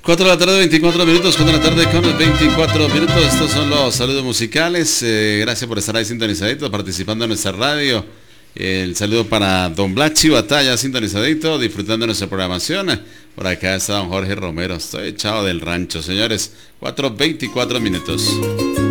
4 de la tarde, 24 minutos, 4 de la tarde con 24 minutos. Estos son los saludos musicales. Gracias por estar ahí sintonizadito, participando en nuestra radio. El saludo para don Blachi Batalla, sintonizadito, disfrutando de nuestra programación. Por acá está don Jorge Romero. Estoy echado del rancho, señores. 4:24 minutos.